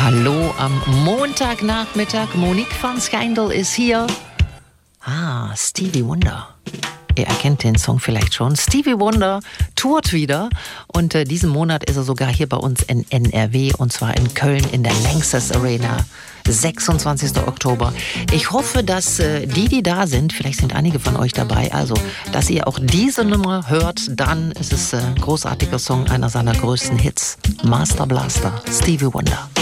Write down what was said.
Hallo am Montagnachmittag. Monique van Schijndel ist hier. Stevie Wonder. Ihr erkennt den Song vielleicht schon. Stevie Wonder tourt wieder und diesen Monat ist er sogar hier bei uns in NRW und zwar in Köln in der Lanxess Arena. 26. Oktober. Ich hoffe, dass die da sind, vielleicht sind einige von euch dabei, also, dass ihr auch diese Nummer hört, dann ist es ein großartiger Song, einer seiner größten Hits. Master Blaster, Stevie Wonder.